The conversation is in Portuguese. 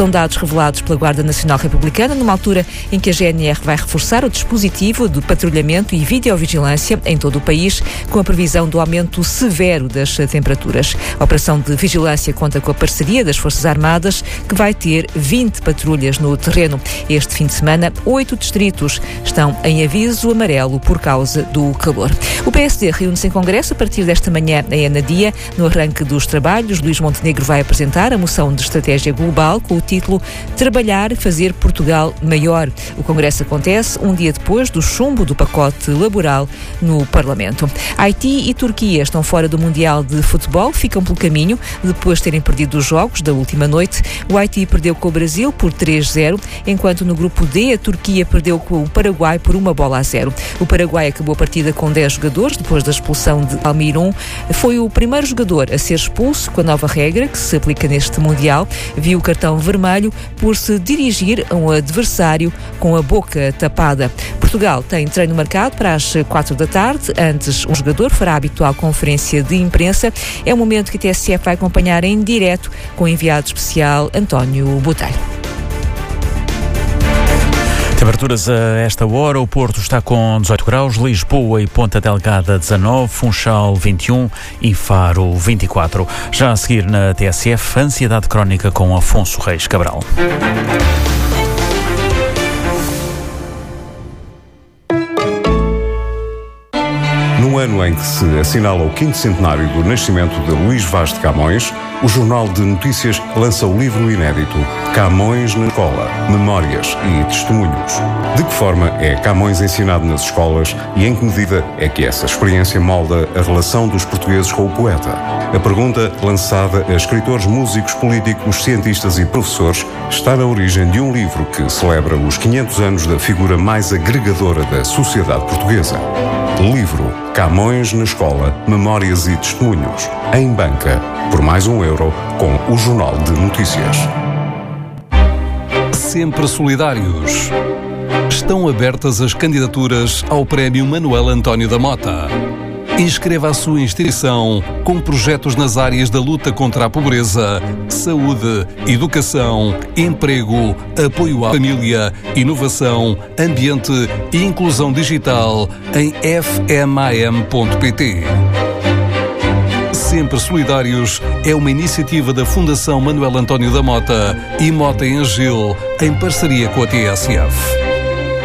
São dados revelados pela Guarda Nacional Republicana numa altura em que a GNR vai reforçar o dispositivo de patrulhamento e videovigilância em todo o país, com a previsão do aumento severo das temperaturas. A operação de vigilância conta com a parceria das Forças Armadas, que vai ter 20 patrulhas no terreno. Este fim de semana, 8 distritos estão em aviso amarelo por causa do calor. O PSD reúne-se em Congresso a partir desta manhã em Anadia. No arranque dos trabalhos, Luís Montenegro vai apresentar a moção de estratégia global com o título Trabalhar, fazer Portugal maior. O Congresso acontece um dia depois do chumbo do pacote laboral no Parlamento. Haiti e Turquia estão fora do Mundial de Futebol, ficam pelo caminho depois de terem perdido os jogos da última noite. O Haiti perdeu com o Brasil por 3-0, enquanto no grupo D a Turquia perdeu com o Paraguai por 1-0. O Paraguai acabou a partida com 10 jogadores depois da expulsão de Almiron. Foi o primeiro jogador a ser expulso com a nova regra que se aplica neste Mundial. Viu o cartão vermelho por se dirigir a um adversário com a boca tapada. Portugal tem treino marcado para as 4 da tarde. Antes, um jogador fará a habitual conferência de imprensa. É o momento que a TSF vai acompanhar em direto com o enviado especial António Botelho. Temperaturas a esta hora: o Porto está com 18 graus, Lisboa e Ponta Delgada 19, Funchal 21 e Faro 24. Já a seguir na TSF, Ansiedade Crónica com Afonso Reis Cabral. No ano em que se assinala o 5º centenário do nascimento de Luís Vaz de Camões, o Jornal de Notícias lança o livro inédito Camões na Escola, Memórias e Testemunhos. De que forma é Camões ensinado nas escolas e em que medida é que essa experiência molda a relação dos portugueses com o poeta? A pergunta, lançada a escritores, músicos, políticos, cientistas e professores, está na origem de um livro que celebra os 500 anos da figura mais agregadora da sociedade portuguesa. Livro Camões na Escola, Memórias e Testemunhos, em banca, por mais €1, com o Jornal de Notícias. Sempre solidários. Estão abertas as candidaturas ao Prémio Manuel António da Mota. Inscreva a sua instituição com projetos nas áreas da luta contra a pobreza, saúde, educação, emprego, apoio à família, inovação, ambiente e inclusão digital em fmam.pt. Sempre Solidários é uma iniciativa da Fundação Manuel António da Mota e Mota em Agil, em parceria com a TSF.